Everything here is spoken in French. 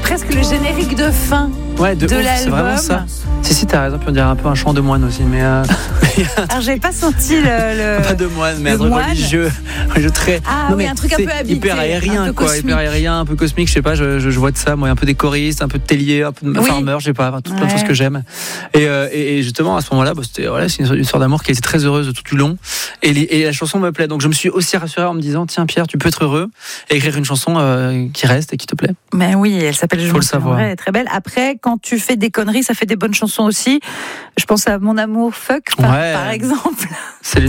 presque le générique de fin de l'album. C'est vraiment ça. Si, t'as raison, puis on dirait un peu un chant de moine aussi, mais... Alors, j'avais pas senti le... Pas de moine, mais un le truc moine. religieux, très... Ah non, oui, mais un truc un c'est peu habité, hyper aérien, un peu quoi, cosmique. hyper aérien, un peu cosmique, je sais pas, je vois de ça, moi, un peu des choristes, un peu de tellier, un peu de farmer, je sais pas, plein de choses que j'aime. Et justement, à ce moment-là, c'est une histoire d'amour qui a été très heureuse tout du long, et la chanson me plaît, donc je me suis aussi rassuré en me disant, tiens Pierre, tu peux être heureux, et écrire une chanson qui reste et qui te plaît. Mais oui, elle s'appelle Je le savoir. Elle est très belle. Après, quand tu fais des conneries, ça fait des bonnes chansons aussi. Je pense à Mon amour fuck, par exemple. C'est